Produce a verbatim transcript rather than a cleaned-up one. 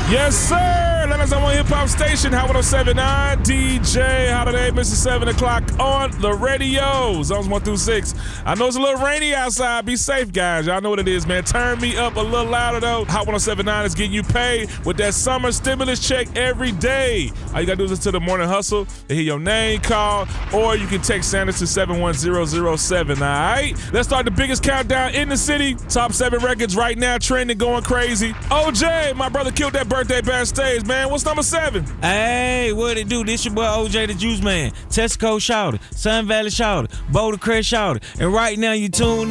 Yes, sir. That is on one hip hop station, Hot one oh seven point nine. D J Holiday, Mister seven o'clock on the radio. Zones one through six. I know it's a little rainy outside. Be safe, guys. Y'all know what it is, man. Turn me up a little louder, though. Hot one oh seven point nine is getting you paid with that summer stimulus check every day. All you got to do is listen to the morning hustle to hear your name called, or you can text Sanders to seven one zero zero seven, all right? Let's start the biggest countdown in the city. Top seven records right now, trending, going crazy. O J, my brother killed that birthday backstage, man. What's number seven? Hey, what it do? This your boy O J the Juice Man, Texaco Shouter, Sun Valley Shouter, Boulder Crest Shouter, and right now you tune